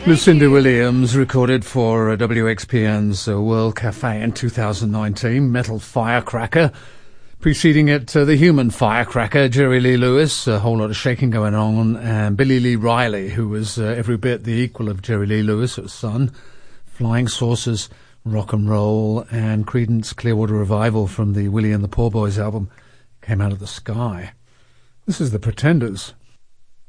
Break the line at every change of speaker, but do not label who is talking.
Lucinda Williams recorded for WXPN's World Cafe in 2019, Metal Firecracker. Preceding it, The Human Firecracker, Jerry Lee Lewis, a whole lot of shaking going on, and Billy Lee Riley, who was every bit the equal of Jerry Lee Lewis, her son, Flying Saucers, Rock and Roll, and Creedence Clearwater Revival from the Willie and the Poor Boys album, Came Out of the Sky. This is The Pretenders.